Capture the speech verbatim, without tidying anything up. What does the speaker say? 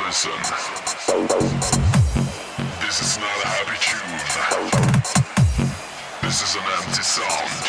listen. This is not a happy tune. This is an empty sound.